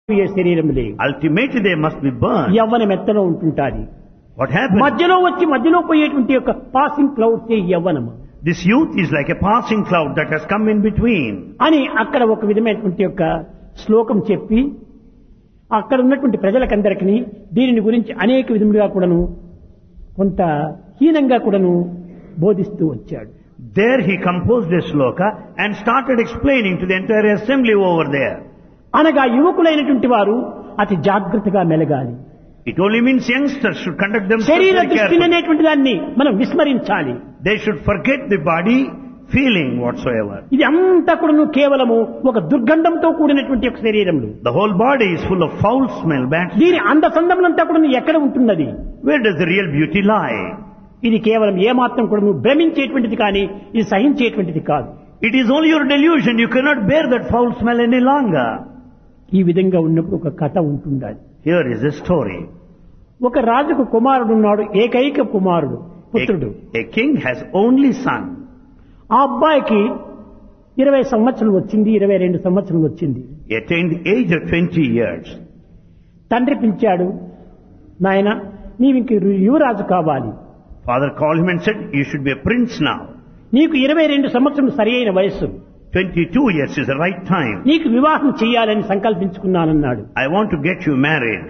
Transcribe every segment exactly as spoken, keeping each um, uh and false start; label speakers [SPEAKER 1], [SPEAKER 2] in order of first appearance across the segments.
[SPEAKER 1] శరీరములే
[SPEAKER 2] Ultimately they must be burned.
[SPEAKER 1] Yavvanam ఎత్తలో ఉంటుంటాది.
[SPEAKER 2] What happens?
[SPEAKER 1] మధ్యలో వచ్చి మధ్యలో పోయేటువంటి యొక్క passing clouds యవ్వనము
[SPEAKER 2] This youth is like a passing cloud that has come in between.
[SPEAKER 1] అని అక్కడ ఒక విధమైనటువంటి యొక్క శ్లోకం చెప్పి అక్కడ ఉన్నటువంటి ప్రజలకందరికీ దీనిని గురించి అనేక విధములుగా కూడాను కొంత హీనంగా కూడాను బోధిస్తూ వచ్చాడు.
[SPEAKER 2] There he composed a sloka and started explaining to the entire assembly over there.
[SPEAKER 1] అనగా యువకులైనటువంటి వారు అతి జాగ్రత్తగా మెలగాలి.
[SPEAKER 2] It only means youngsters should conduct themselves
[SPEAKER 1] శరీర
[SPEAKER 2] very
[SPEAKER 1] దృష్టి
[SPEAKER 2] carefully.
[SPEAKER 1] అనేటువంటి దాన్ని మనం విస్మరించాలి.
[SPEAKER 2] They should forget the body feeling whatsoever.
[SPEAKER 1] ఇది అంతా కూడాను కేవలము ఒక దుర్గంధంతో కూడినటువంటి ఒక శరీరములు.
[SPEAKER 2] The whole body is full of foul smell, bad smell.
[SPEAKER 1] దీని అందసందములంతా కూడాను ఎక్కడ ఉంటున్నది?
[SPEAKER 2] Where does the real beauty lie?
[SPEAKER 1] ఇది కేవలం ఏమాత్రం కూడాను భ్రమించేటువంటిది కానీ ఇది సహించేటువంటిది కాదు.
[SPEAKER 2] It is only your delusion. You cannot bear that foul smell any longer.
[SPEAKER 1] ఈ విధంగా ఉన్నప్పుడు ఒక కథ ఉంటుండాలి.
[SPEAKER 2] Here is a story.
[SPEAKER 1] ఒక రాజుకు కుమారుడు ఉన్నాడు, ఏకైక కుమారుడు పుత్రుడు.
[SPEAKER 2] A, a king has only son.
[SPEAKER 1] ఆ అబ్బాయికి ఇరవై సంవత్సరం వచ్చింది, ఇరవై రెండు సంవత్సరం వచ్చింది.
[SPEAKER 2] He attained the age of twenty years.
[SPEAKER 1] తండ్రి పిలిచాడు, నాయన నీవు ఇంక యువరాజు కావాలి.
[SPEAKER 2] Father called him and said, you should be a prince now.
[SPEAKER 1] నీకు ఇరవై రెండు సంవత్సరం సరి అయిన వయస్సు,
[SPEAKER 2] twenty-two years is the right time.
[SPEAKER 1] నీకు వివాహం చెయ్యాలని సంకల్పించుకున్నానన్నాడు.
[SPEAKER 2] I want to get you married.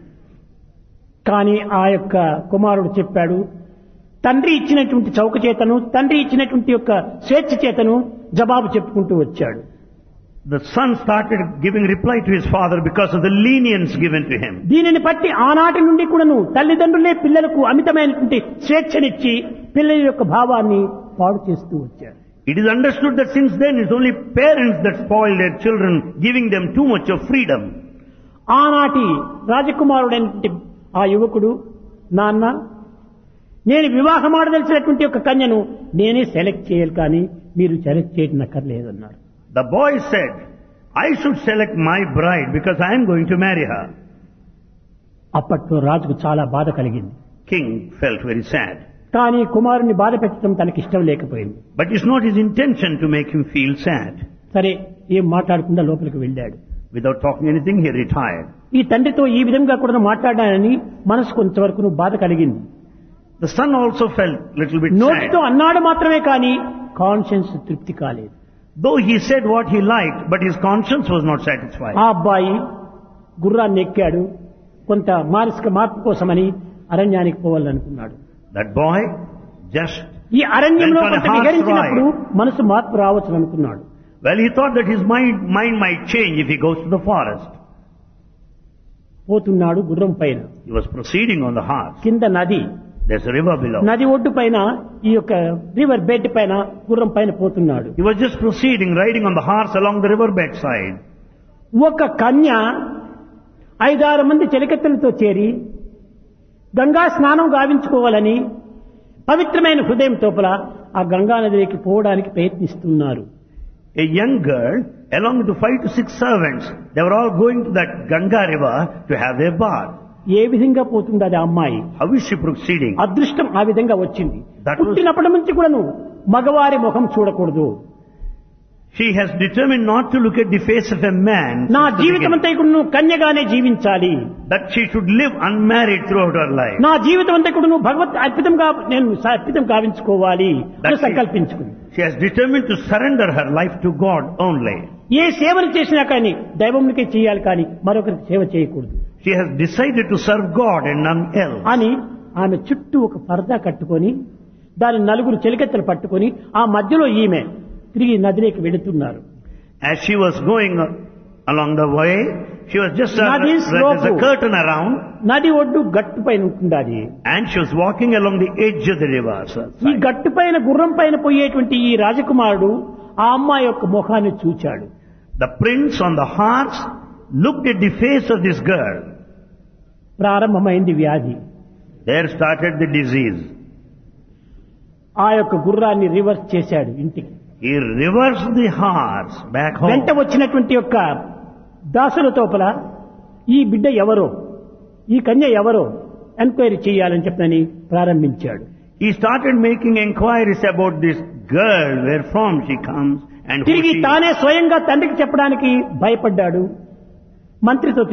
[SPEAKER 1] కానీ ఆ యొక్క కుమారుడు చెప్పాడు, తండ్రి ఇచ్చినటువంటి చౌక చేతను తండ్రి ఇచ్చినటువంటి యొక్క స్వేచ్ఛ చేతను జవాబు చెప్పుకుంటూ వచ్చాడు.
[SPEAKER 2] The son started giving reply to his father because of the lenience given to him.
[SPEAKER 1] దీనిని బట్టి ఆనాటి నుండి కూడాను తల్లిదండ్రులే పిల్లలకు అమితమైనటువంటి స్వేచ్ఛనిచ్చి పిల్లల యొక్క భావాన్ని పాడు చేస్తూ వచ్చారు.
[SPEAKER 2] It is understood that since then it's only parents that spoil their children, giving them too much of freedom.
[SPEAKER 1] ఆనాటి రాజకుమారుడైనటువంటి ఆ యువకుడు, నాన్న నేను వివాహం ఆడదలిసినటువంటి ఒక కన్యను నేనే సెలెక్ట్ చేయాలి కానీ మీరు select చేయనక్కర్లేదన్నారు.
[SPEAKER 2] The boy said, I should select my bride because I am going to marry her.
[SPEAKER 1] అప్పట్లో రాజుకు చాలా బాధ కలిగింది.
[SPEAKER 2] King felt very sad.
[SPEAKER 1] కానీ కుమారుని బాధ పెట్టడం తనకి ఇష్టం లేకపోయింది.
[SPEAKER 2] But it's not his intention to make him feel sad.
[SPEAKER 1] సరే ఏం మాట్లాడకుండా లోపలికి వెళ్ళాడు.
[SPEAKER 2] Without talking anything, he retired.
[SPEAKER 1] ఈ తండ్రితో ఈ విధంగా కూడా మాట్లాడానని మనసు కొంతవరకు బాధ కలిగింది.
[SPEAKER 2] The son also felt little bit
[SPEAKER 1] నోటితో
[SPEAKER 2] sad.
[SPEAKER 1] అన్నాడు మాత్రమే కానీ కాన్షియన్స్ తృప్తి కాలేదు.
[SPEAKER 2] Though he said what he liked, but his conscience was not satisfied.
[SPEAKER 1] ఆ అబ్బాయి గుర్రాన్ని ఎక్కాడు, కొంత మానసిక మార్పు కోసమని అరణ్యానికి పోవాలనుకున్నాడు.
[SPEAKER 2] That boy just,
[SPEAKER 1] ఈ అరణ్యంలో
[SPEAKER 2] went on a
[SPEAKER 1] కొంత
[SPEAKER 2] horse
[SPEAKER 1] విహరించినప్పుడు మనసు మార్పు రావచ్చు అనుకున్నాడు.
[SPEAKER 2] well, he thought that his mind, mind might change if he goes to the forest.
[SPEAKER 1] పోతున్నాడు గుర్రం పైన,
[SPEAKER 2] He was proceeding on the horse.
[SPEAKER 1] కింద నది,
[SPEAKER 2] There's a river below.
[SPEAKER 1] నది ఒడ్డు పైన ఈ యొక్క రివర్ బెడ్ పైన గుర్రం పైన పోతున్నాడు.
[SPEAKER 2] He was just proceeding, riding on the horse along the river bed side.
[SPEAKER 1] ఒక కన్య ఐదారు మంది చెలికత్తెలతో చేరి గంగా స్నానం గావించుకోవాలని పవిత్రమైన హృదయం తోపల ఆ గంగా నదికి పోవడానికి ప్రయత్నిస్తున్నారు.
[SPEAKER 2] A young girl, along with the five to six servants, they were all going to that Ganga river to have their bath.
[SPEAKER 1] ఏ విధంగా పోతుంది అది అమ్మాయి?
[SPEAKER 2] How is she proceeding?
[SPEAKER 1] అదృష్టం ఆ విధంగా వచ్చింది.
[SPEAKER 2] That was-
[SPEAKER 1] పుట్టినప్పటి నుంచి కూడాను మగవారి ముఖం చూడకూడదు,
[SPEAKER 2] She has determined not to look at the face of a man.
[SPEAKER 1] నా
[SPEAKER 2] since the
[SPEAKER 1] జీవితం
[SPEAKER 2] beginning.
[SPEAKER 1] అంతా కూడాను కన్యగానే జీవించాలి,
[SPEAKER 2] That she should live unmarried throughout her life.
[SPEAKER 1] నా జీవితం అంతా కూడాను భగవత్ అర్పితంగా నేను అర్పితం గావించుకోవాలి అని
[SPEAKER 2] That she-
[SPEAKER 1] సంకల్పించుకుంది.
[SPEAKER 2] She has determined to surrender her life to God only.
[SPEAKER 1] ఏ సేవలు చేసినా కానీ దైవంకే చేయాలి కానీ మరొకరికి సేవ చేయకూడదు
[SPEAKER 2] She has decided to serve God and none else.
[SPEAKER 1] అని ఆమె చుట్టూ ఒక పరదా కట్టుకొని దాని నలుగురు చెలికెత్తలు పట్టుకొని ఆ మధ్యలో ఈమె తిరిగి నదిలోకి వెళుతున్నారు.
[SPEAKER 2] As she was going along the way, she was just uh,
[SPEAKER 1] Nadi
[SPEAKER 2] there's a
[SPEAKER 1] slope.
[SPEAKER 2] curtain around,
[SPEAKER 1] నది ఒడ్డు గట్టు పైన ఉంటుంది అది.
[SPEAKER 2] and she was walking along the edge of the river.
[SPEAKER 1] ఈ గట్టు పైన గుర్రం పైన పోయేటువంటి ఈ రాజకుమారుడు ఆ అమ్మాయి యొక్క ముఖాన్ని చూచాడు.
[SPEAKER 2] The prince on the horse looked at the face of this girl.
[SPEAKER 1] ప్రారంభమైంది వ్యాధి.
[SPEAKER 2] There started the disease.
[SPEAKER 1] ఆ యొక్క గుర్రాన్ని రివర్స్ చేశాడు ఇంటికి.
[SPEAKER 2] He reversed the horse back home.
[SPEAKER 1] వెంట వచ్చినటువంటి యొక్క దాసుల తోపల ఈ బిడ్డ ఎవరో ఈ కన్య ఎవరో ఎంక్వైరీ చేయాలని చెప్పని ప్రారంభించాడు.
[SPEAKER 2] He started making enquiries about this girl, where from she comes and who
[SPEAKER 1] తిరిగి
[SPEAKER 2] she is.
[SPEAKER 1] తానే స్వయంగా తండ్రికి చెప్పడానికి భయపడ్డాడు. మంత్రితో